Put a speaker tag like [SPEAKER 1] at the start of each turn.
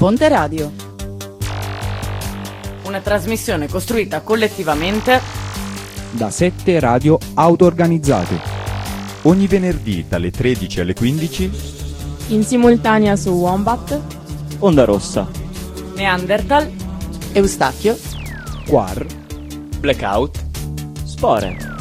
[SPEAKER 1] Ponte Radio.
[SPEAKER 2] Una trasmissione costruita collettivamente
[SPEAKER 3] da 7 radio auto-organizzate.
[SPEAKER 4] Ogni venerdì dalle 13 alle 15
[SPEAKER 5] in simultanea su Wombat,
[SPEAKER 6] Onda Rossa,
[SPEAKER 2] Neanderthal,
[SPEAKER 1] Eustachio,
[SPEAKER 3] Quar,
[SPEAKER 6] Blackout, Spore.